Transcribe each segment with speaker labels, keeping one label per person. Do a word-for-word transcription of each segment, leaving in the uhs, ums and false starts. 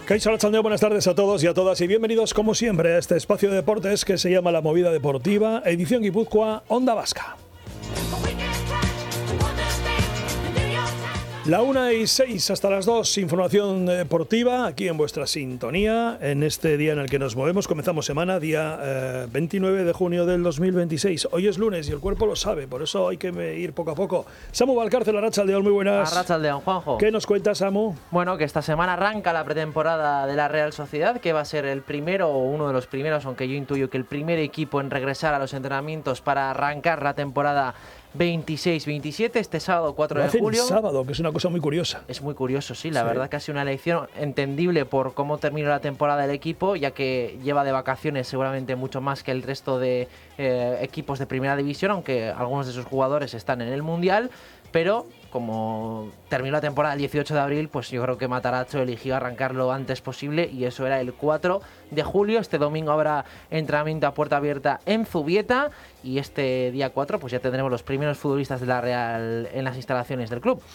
Speaker 1: Kaixo Arratsaldeon, buenas tardes a todos y a todas y bienvenidos como siempre a este espacio de deportes que se llama La Movida Deportiva, edición Guipúzcoa, Onda Vasca. La una y seis hasta las dos, información deportiva aquí en vuestra sintonía, en este día en el que nos movemos. Comenzamos semana, día eh, veintinueve de junio del dos mil veintiséis. Hoy es lunes y el cuerpo lo sabe, por eso hay que ir poco a poco. Samu Valcárcel, Arratsaldeon, muy buenas.
Speaker 2: Arratsaldeon, Juanjo.
Speaker 1: ¿Qué nos cuentas, Samu?
Speaker 2: Bueno, que esta semana arranca la pretemporada de la Real Sociedad, que va a ser el primero o uno de los primeros, aunque yo intuyo que el primer equipo en regresar a los entrenamientos para arrancar la temporada veintiséis veintisiete, este sábado cuatro de julio.
Speaker 1: El sábado, que es una cosa muy curiosa.
Speaker 2: Es muy curioso, sí, la
Speaker 1: sí.
Speaker 2: verdad que ha sido una elección entendible por cómo terminó la temporada del equipo, ya que lleva de vacaciones seguramente mucho más que el resto de eh, equipos de primera división, aunque algunos de sus jugadores están en el Mundial, pero como terminó la temporada el dieciocho de abril, pues yo creo que Matarazzo eligió arrancar lo antes posible y eso era el cuatro de julio. Este domingo habrá entrenamiento a puerta abierta en Zubieta y este día cuatro pues ya tendremos los primeros futbolistas de la Real en las instalaciones del club.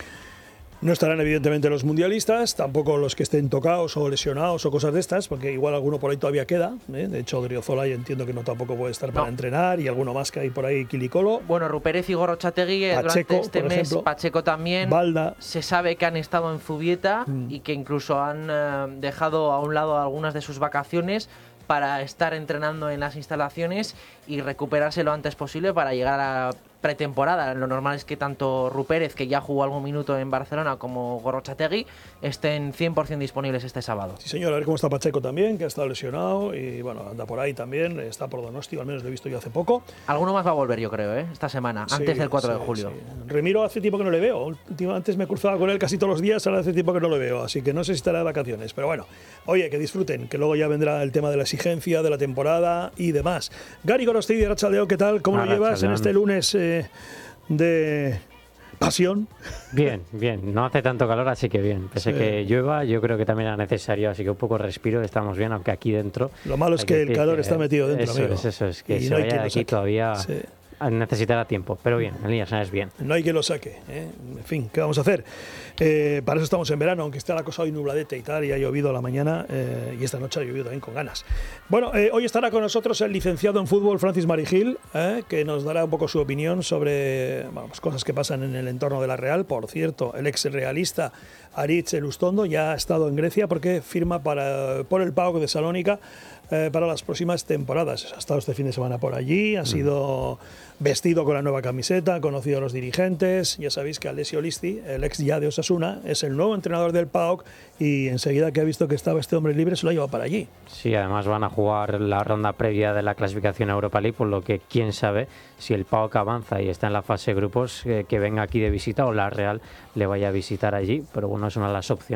Speaker 1: No estarán evidentemente los mundialistas, tampoco los que estén tocados o lesionados o cosas de estas, porque igual alguno por ahí todavía queda, ¿eh? De hecho Odriozola entiendo que no tampoco puede estar para no. entrenar, y alguno más que hay por ahí, Quilicolo.
Speaker 2: Bueno, Ruperez y Gorrotxategi durante este mes, ejemplo, Pacheco también.
Speaker 1: Balda.
Speaker 2: Se sabe que han estado en Zubieta mm. y que incluso han eh, dejado a un lado algunas de sus vacaciones para estar entrenando en las instalaciones y recuperarse lo antes posible para llegar a la pretemporada. Lo normal es que tanto Rupérez, que ya jugó algún minuto en Barcelona, como Gorrotxategi estén cien por ciento disponibles este sábado.
Speaker 1: Sí, señor, a ver cómo está Pacheco también, que ha estado lesionado y bueno, anda por ahí también, está por Donosti, al menos lo he visto yo hace poco.
Speaker 2: Alguno más va a volver, yo creo, ¿eh? esta semana,
Speaker 1: sí,
Speaker 2: antes del cuatro
Speaker 1: sí,
Speaker 2: de julio.
Speaker 1: Sí. Remiro hace tiempo que no le veo, antes me cruzaba con él casi todos los días, ahora hace tiempo que no lo veo, así que no sé si estará de vacaciones, pero bueno, oye, que disfruten, que luego ya vendrá el tema de la exigencia, de la temporada y demás. Gary Gorostidi, Arratsaldeon, ¿qué tal? ¿Cómo lo llevas en este lunes eh, de pasión?
Speaker 3: Bien, bien, no hace tanto calor, así que bien. Pese sí. que llueva, yo creo que también era necesario, así que un poco respiro, estamos bien, aunque aquí dentro...
Speaker 1: Lo malo es que, que el calor que, está metido dentro,
Speaker 3: eso
Speaker 1: amigo.
Speaker 3: Es, eso es, que
Speaker 1: y
Speaker 3: se
Speaker 1: no
Speaker 3: vaya de aquí todavía... Sí. Necesitará tiempo, pero bien, el día es bien.
Speaker 1: No hay que lo saque, ¿eh? En fin, ¿qué vamos a hacer? Eh, para eso estamos en verano, aunque esté la cosa hoy nubladete y tal, y ha llovido a la mañana, eh, y esta noche ha llovido también con ganas. Bueno, eh, hoy estará con nosotros el licenciado en fútbol Francis Marigil, eh, que nos dará un poco su opinión sobre bueno, pues cosas que pasan en el entorno de la Real. Por cierto, el ex realista Aritz Elustondo ya ha estado en Grecia porque firma para, por el PAOK de Salónica eh, para las próximas temporadas. Ha estado este fin de semana por allí, ha sido vestido con la nueva camiseta, ha conocido a los dirigentes. Ya sabéis que Alessio Listi, el ex ya de Osasuna, es el nuevo entrenador del PAOK y enseguida que ha visto que estaba este hombre libre se lo ha llevado para allí.
Speaker 3: Sí, además van a jugar la ronda previa de la clasificación a Europa League, por lo que quién sabe si el PAOK avanza y está en la fase de grupos, eh, que venga aquí de visita o la Real le vaya a visitar allí, pero bueno, es una de las opciones.